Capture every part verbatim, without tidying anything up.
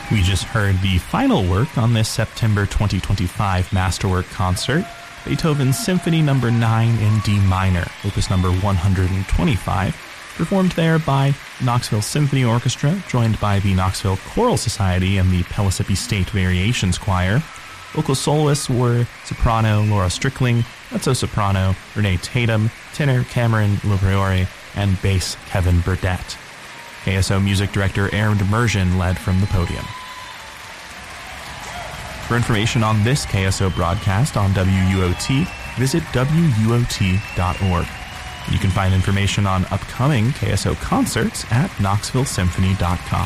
We just heard the final work on this September twenty twenty-five Masterwork concert, Beethoven's Symphony number nine in D minor, opus number one hundred twenty-five, performed there by Knoxville Symphony Orchestra, joined by the Knoxville Choral Society and the Pellissippi State Variations Choir. Vocal soloists were soprano Laura Strickling, mezzo-soprano Renee Tatum, tenor Cameron Lopriore, and bass Kevin Burdett. K S O Music Director Aaron Demersion led from the podium. For information on this K S O broadcast on W U O T, visit W U O T dot org. You can find information on upcoming K S O concerts at Knoxville Symphony dot com.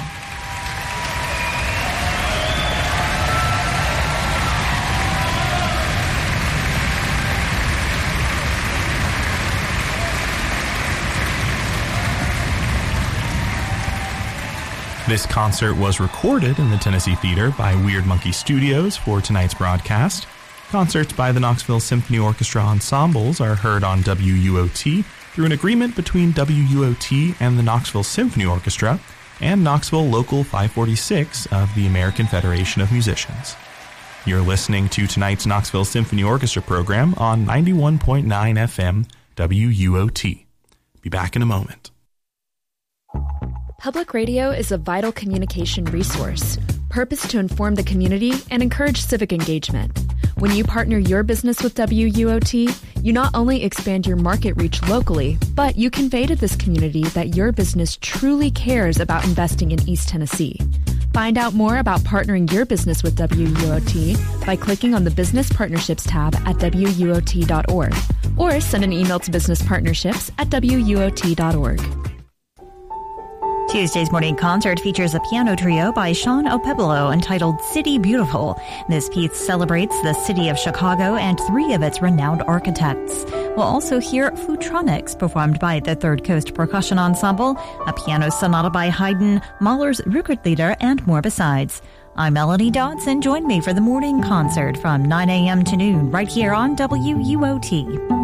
This concert was recorded in the Tennessee Theater by Weird Monkey Studios for tonight's broadcast. Concerts by the Knoxville Symphony Orchestra ensembles are heard on W U O T through an agreement between W U O T and the Knoxville Symphony Orchestra and Knoxville Local five forty-six of the American Federation of Musicians. You're listening to tonight's Knoxville Symphony Orchestra program on ninety-one point nine F M W U O T. Be back in a moment. Public radio is a vital communication resource, purposed to inform the community and encourage civic engagement. When you partner your business with W U O T, you not only expand your market reach locally, but you convey to this community that your business truly cares about investing in East Tennessee. Find out more about partnering your business with W U O T by clicking on the Business Partnerships tab at W U O T dot org or send an email to businesspartnerships at W U O T dot org. Tuesday's morning concert features a piano trio by Sean Opebolo entitled City Beautiful. This piece celebrates the city of Chicago and three of its renowned architects. We'll also hear Futronics performed by the Third Coast Percussion Ensemble, a piano sonata by Haydn, Mahler's Rückertlieder, and more besides. I'm Melanie Dodson. Join me for the morning concert from nine a.m. to noon right here on W U O T.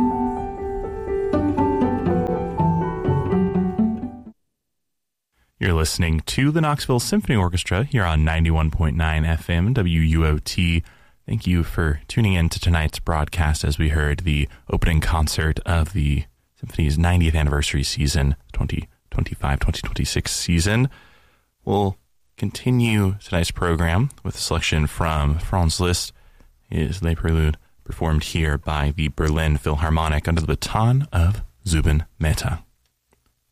You're listening to the Knoxville Symphony Orchestra here on ninety-one point nine F M W U O T. Thank you for tuning in to tonight's broadcast as we heard the opening concert of the Symphony's ninetieth anniversary season, twenty twenty-five twenty twenty-six season. We'll continue tonight's program with a selection from Franz Liszt, his Les Preludes, performed here by the Berlin Philharmonic under the baton of Zubin Mehta.